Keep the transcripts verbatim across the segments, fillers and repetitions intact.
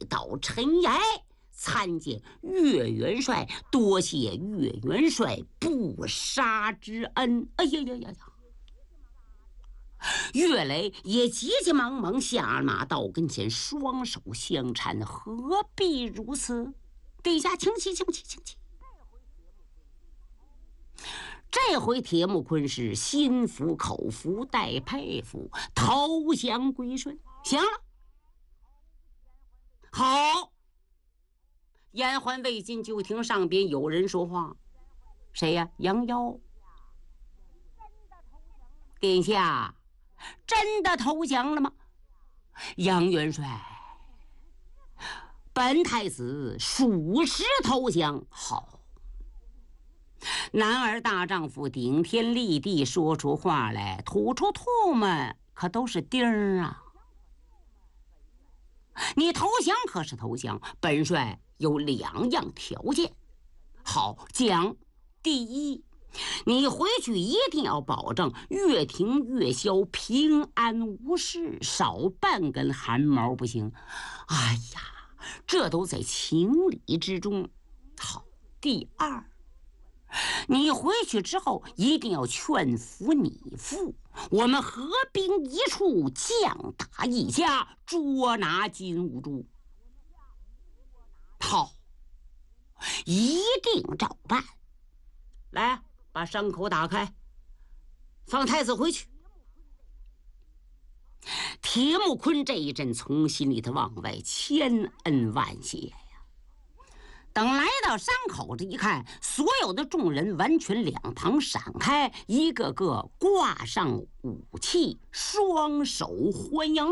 到尘埃，参见岳元帅，多谢岳元帅不杀之恩。哎呀呀呀呀！岳雷也急急忙忙下马到跟前，双手相搀，何必如此？殿下，请起，请起，请起。这回铁木坤是心服口服，带佩服，投降归顺。行了，好。延缓未尽，就听上边有人说话。谁呀？杨妖。殿下，真的投降了吗？杨元帅，本太子属实投降。好。男儿大丈夫顶天立地，说出话来吐出唾沫可都是钉儿啊！你投降可是投降，本帅有两样条件。好，讲。第一，你回去一定要保证越庭越宵平安无事，少半根汗毛不行。哎呀，这都在情理之中。好，第二，你回去之后一定要劝服你父，我们合兵一处，将打一家，捉拿金兀术。好，一定照办。来，把伤口打开，放太子回去。铁木坤这一阵从心里头往外千恩万谢呀。等来到伤口这一看，所有的众人完全两旁闪开，一个个挂上武器，双手欢迎。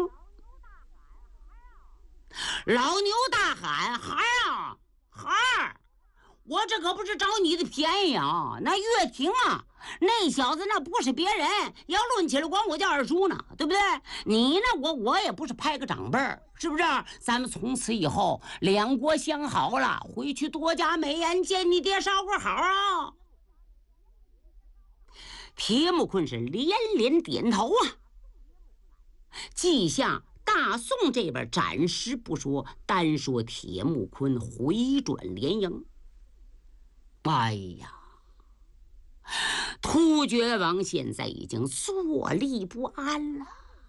老牛大喊：“孩儿啊，孩儿！我这可不是找你的便宜啊！那岳庭啊，那小子那不是别人，要论起来管我叫二叔呢，对不对？你呢，我我也不是拍个长辈儿，是不是？咱们从此以后两国相好了，回去多加美言，见你爹捎个好啊！”铁木坤是连连点头啊。记下大宋这边暂时不说，单说铁木坤回转连营。哎呀，突厥王现在已经坐立不安了，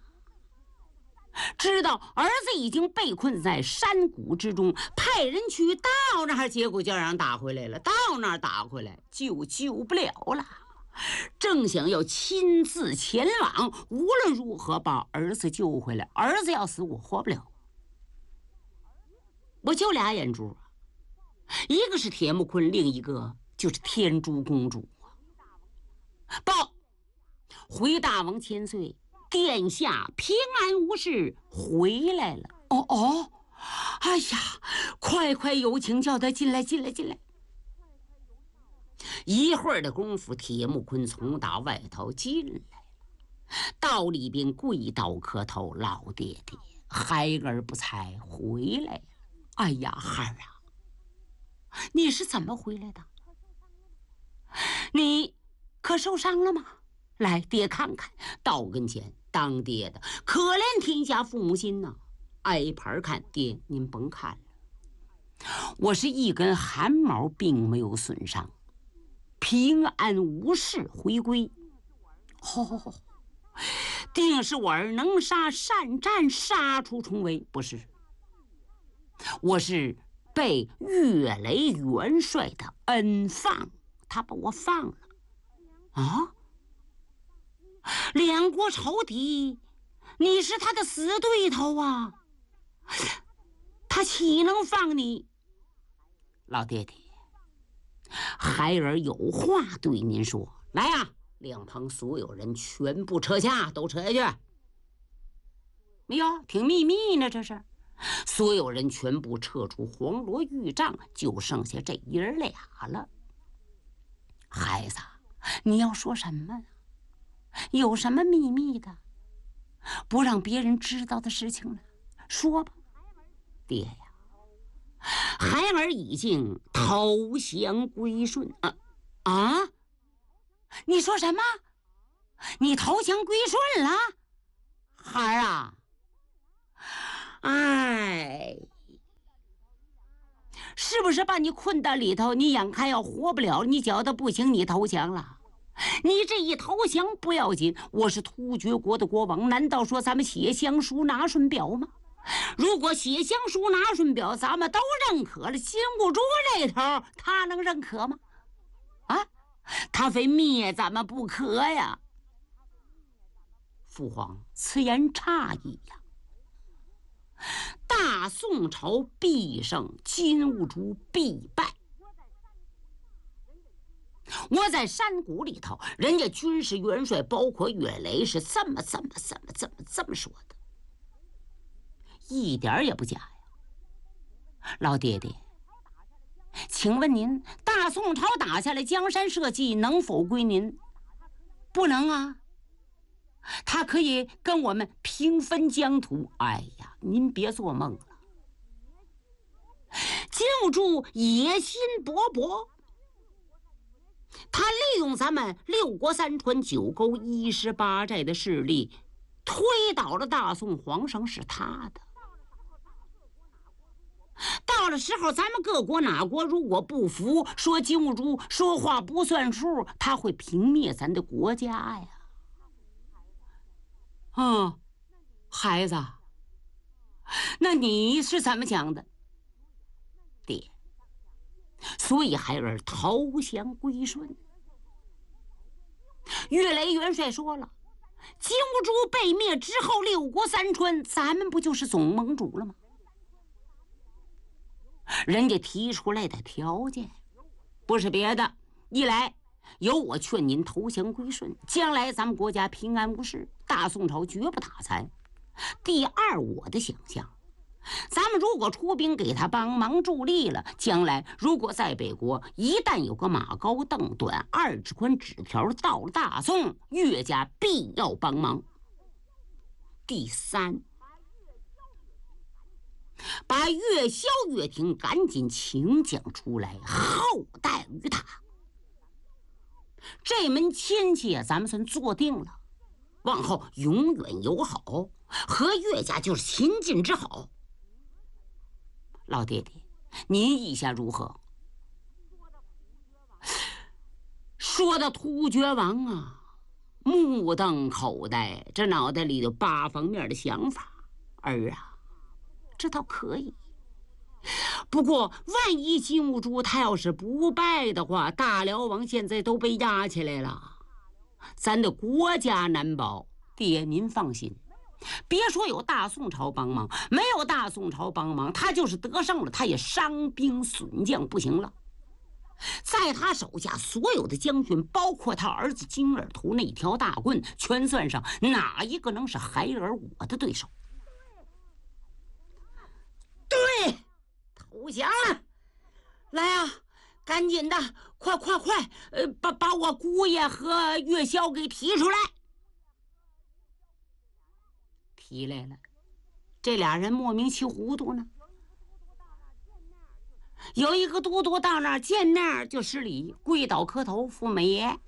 知道儿子已经被困在山谷之中，派人去到那儿，结果就让人打回来了。到那儿打回来就救不了了，正想要亲自前往，无论如何把儿子救回来。儿子要死，我活不了，我就俩眼珠，一个是铁木坤，另一个就是天竺公主。报，回大王千岁，殿下平安无事回来了。哦哦，哎呀，快快有请，叫他进来，进来，进来。一会儿的功夫，铁木坤从打外头进来了，到里边跪倒磕头：“老爹爹，孩儿不才回来了。”哎呀，孩儿啊，你是怎么回来的？你可受伤了吗？来，爹看看。到跟前，当爹的可怜天下父母心呐、啊！挨盘看，爹您甭看了，我是一根汗毛并没有损伤，平安无事回归。哦，定是我儿能杀善战，杀出重围。不是，我是被岳雷元帅的恩放，他把我放了。啊！两国仇敌，你是他的死对头啊！他岂能放你？老爹爹，孩儿有话对您说。来呀、啊，两旁所有人全部撤下，都撤下去。没有，挺秘密呢，这是。所有人全部撤出黄罗御帐，就剩下这爷儿俩了。孩子，你要说什么？有什么秘密的，不让别人知道的事情呢？说吧。爹呀，孩儿已经投降归顺啊！啊！你说什么？你投降归顺了？孩儿啊！哎是不是把你困到里头？你眼看要活不了，你觉得不行，你投降了。你这一投降不要紧，我是突厥国的国王，难道说咱们写降书拿顺表吗？如果写降书拿顺表咱们都认可了，金兀术这头他能认可吗？啊，他非灭咱们不可呀！父皇此言差矣呀！大宋朝必胜，金兀术必败。我在山谷里头，人家军事元帅包括岳雷是这么这么这么这么这么说的，一点也不假呀。老爹爹，请问您，大宋朝打下来江山社稷能否归您？不能啊，他可以跟我们平分疆土。哎呀，您别做梦了。金兀术野心勃勃，他利用咱们六国三川九沟一十八寨的势力，推倒了大宋皇上是他的。到了时候，咱们各国哪国如果不服，说金兀术说话不算数，他会平灭咱的国家呀。嗯，孩子，那你是怎么讲的？爹，所以孩儿投降归顺。岳雷元帅说了，金兀术被灭之后，六国三川咱们不就是总盟主了吗？人家提出来的条件不是别的，一来由我劝您投降归顺，将来咱们国家平安无事，大宋朝绝不打残。第二，我的想象，咱们如果出兵给他帮忙助力了，将来如果在北国一旦有个马高凳短二十宽纸条到了大宋，岳家必要帮忙。第三，把岳霄、岳霆赶紧请讲出来，厚待于他。这门亲戚啊，咱们算做定了，往后永远友好，和岳家就是亲近之好。老爹爹，您意下如何？说到突厥王啊，目瞪口呆，这脑袋里有八方面的想法。儿啊，这倒可以，不过万一金兀术他要是不败的话，大辽王现在都被压起来了，咱的国家难保。爹您放心，别说有大宋朝帮忙，没有大宋朝帮忙，他就是得胜了，他也伤兵损将不行了。在他手下所有的将军，包括他儿子金耳图那条大棍，全算上，哪一个能是孩儿我的对手？对，投降了！来啊，赶紧的，快快快，呃，把把我姑爷和岳霄给提出来。提来了，这俩人莫名其糊涂呢。有一个都督到那儿见面就施礼，跪倒磕头，父美爷。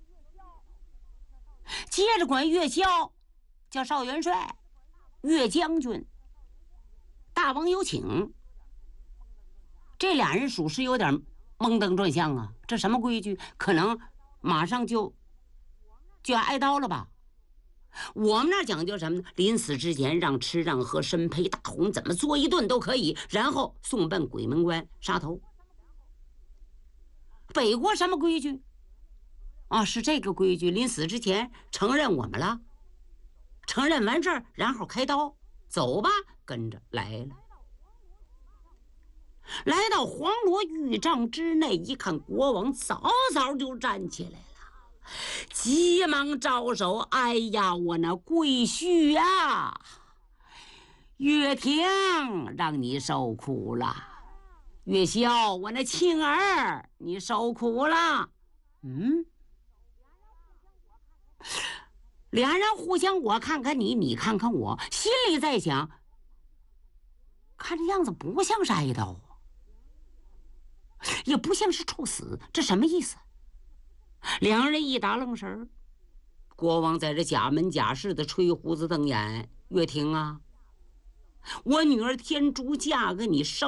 接着管岳霄叫少元帅、岳将军。大王有请。这俩人属实有点蒙登转向啊，这什么规矩？可能马上就就要挨刀了吧？我们那讲究什么呢？临死之前让吃让喝，身披大红，怎么做一顿都可以，然后送奔鬼门关杀头。北国什么规矩啊？是这个规矩，临死之前承认我们了，承认完事儿，然后开刀，走吧，跟着来了。来到黄罗御帐之内，一看国王早早就站起来了，急忙招手：“哎呀，我那贵婿啊，岳霆，让你受苦了；岳霄，我那亲儿，你受苦了。”嗯，俩人互相，我看看你，你看看我，心里在想，看这样子不像是挨刀，也不像是处死，这什么意思？两人一打愣神，国王在这假门假式的吹胡子瞪眼：“岳霆啊，我女儿天珠嫁给你生